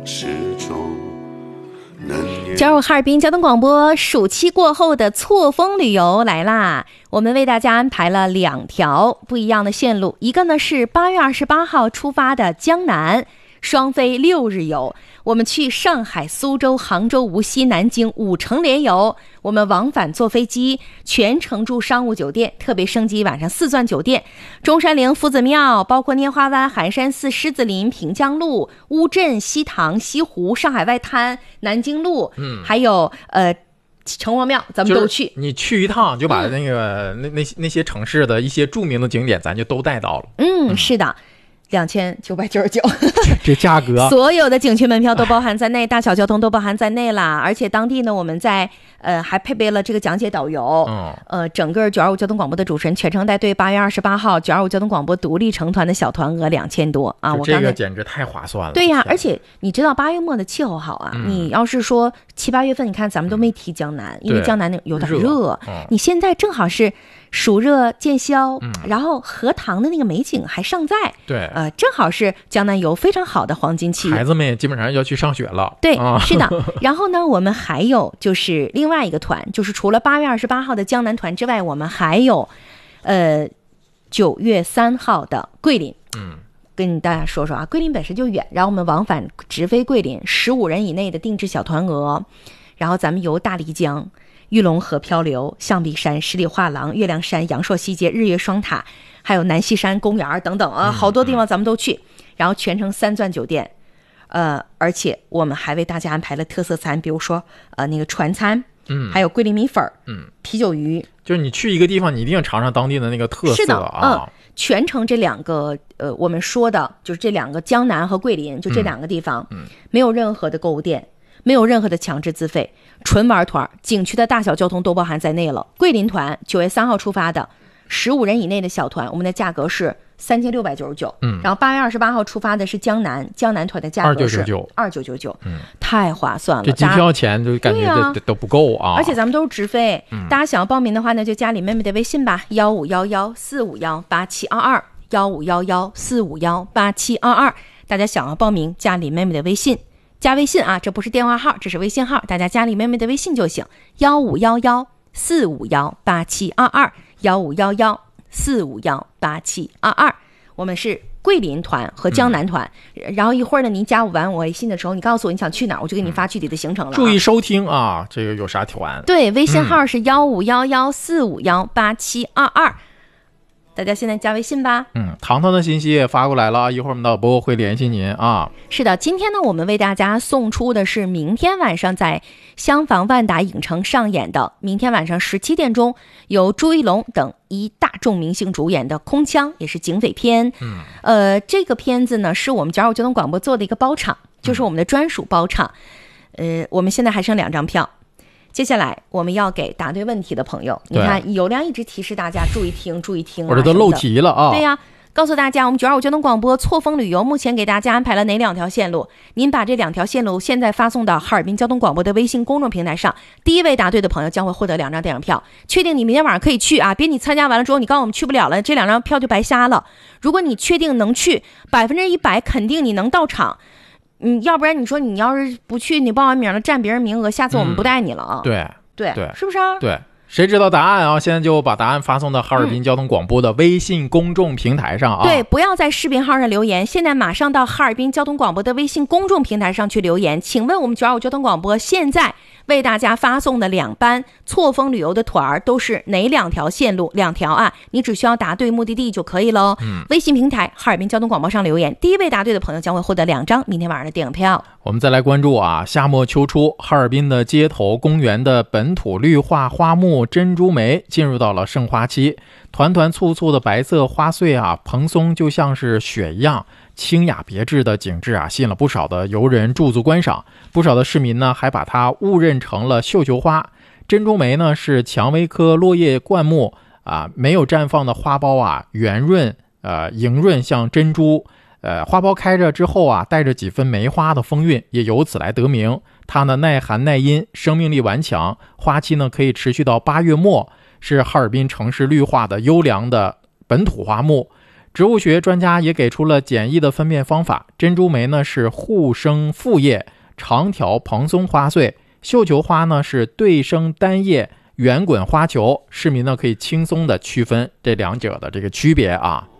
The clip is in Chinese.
始终。 加入哈尔滨交通广播暑期过后的错峰旅游来啦！我们为大家安排了2条不一样的线路，一个呢是8月28号出发的江南双飞6日游，我们去上海、苏州、杭州、无锡、南京5城联游，我们往返坐飞机，全程住商务酒店，特别升级晚上4钻酒店，中山陵、夫子庙，包括拈花湾、寒山寺、狮子林、平江路、乌镇、西塘、西湖、上海外滩、南京路，还有城隍庙，咱们都去。 就是你去一趟就把那个那些城市的一些著名的景点咱就都带到了。 是的。2999， 这价格， 所有的景区门票都包含在内，大小交通都包含在内啦。而且当地呢，我们在还配备了这个讲解导游。整个925交通广播的主持人全程带队。8月28号，925交通广播独立成团的小团额2000多啊！ 这个简直太划算了。 对呀，而且你知道8月末的气候好啊，你要是说7、8月份，你看咱们都没提江南，因为江南有点热。你现在正好是暑热渐消，然后荷塘的那个美景还尚在。 对， 正好是江南游非常好的黄金期， 孩子们也基本上要去上学了。 对，是的。然后呢，我们还有就是另外一个团，就是除了8月28号的江南团之外，我们还有9月3号的桂林。跟大家说说啊，桂林本身就远，然后我们往返直飞桂林，15人以内的定制小团额，然后咱们游大丽江、玉龙河漂流、象鼻山、十里画廊、月亮山、阳朔西街、日月双塔，还有南溪山公园等等啊，好多地方咱们都去。然后全程3钻酒店，而且我们还为大家安排了特色餐，比如说那个船餐，还有桂林米粉，啤酒鱼。 就是你去一个地方，你一定尝尝当地的那个特色啊。 全程这2个我们说的就是这2个江南和桂林，就这2个地方，没有任何的购物店，没有任何的强制自费，纯玩团，景区的大小交通都包含在内了。桂林团9月3号出发的15人以内的小团，我们的价格是3699。然后8月28号出发的是江南团的价格是2999，太划算了。 这机票钱就感觉都不够啊！ 而且咱们都是直飞，大家想要报名的话呢，就加李妹妹的微信吧，1511-451-8722，1511-451-8722。大家想要报名，加李妹妹的微信。加微信啊，这不是电话号，这是微信号，大家加李妹妹的微信就行，1511-451-8722，1511-451-8722。我们是桂林团和江南团，然后一会儿呢，您加完我微信的时候，你告诉我你想去哪儿，我就给你发具体的行程了。 注意收听啊，这个有啥团？ 对，微信号是1511-451-8722。大家现在加微信吧。 糖糖的信息也发过来了，一会儿我们导播会联系您啊。 是的，今天呢，我们为大家送出的是明天晚上在襄房万达影城上演的，明天晚上17点钟由朱一龙等一大众明星主演的《空枪》，也是警匪片。这个片子呢是我们925交通广播做的一个包场，就是我们的专属包场。我们现在还剩2张票。接下来我们要给答对问题的朋友，你看有良一直提示大家注意听， 我这都漏题了啊。 对呀，告诉大家，我们925交通广播错峰旅游目前给大家安排了哪2条线路？您把这2条线路现在发送到哈尔滨交通广播的微信公众平台上，第一位答对的朋友将会获得2张电影票。确定你明天晚上可以去啊，别你参加完了之后你告诉我们去不了了，这2张票就白瞎了。如果你确定能去，100%肯定你能到场。要不然你说你要是不去，你报完名了占别人名额，下次我们不带你了啊。 对， 是不是啊？ 对，谁知道答案啊？现在就把答案发送到哈尔滨交通广播的微信公众平台上啊。 对，不要在视频号上留言，现在马上到哈尔滨交通广播的微信公众平台上去留言。请问我们925交通广播现在为大家发送的2班错峰旅游的团都是哪2条线路？2条啊，你只需要答对目的地就可以喽。微信平台哈尔滨交通广播上留言，第一位答对的朋友将会获得2张明天晚上的电影票。 我们再来关注啊，夏末秋初，哈尔滨的街头公园的本土绿化花木珍珠梅进入到了盛花期，团团簇簇的白色花穗啊，蓬松就像是雪一样，清雅别致的景致啊，吸引了不少的游人驻足观赏。不少的市民呢，还把它误认成了绣球花。珍珠梅呢，是蔷薇科落叶灌木啊，没有绽放的花苞啊，圆润莹润像珍珠。花苞开着之后啊，带着几分梅花的风韵，也由此来得名。它呢耐寒耐阴，生命力顽强，花期呢可以持续到8月末，是哈尔滨城市绿化的优良的本土花木。 植物学专家也给出了简易的分辨方法，珍珠梅呢是互生复叶，长条蓬松花穗，绣球花呢是对生单叶圆滚花球，市民呢可以轻松的区分这两者的这个区别啊。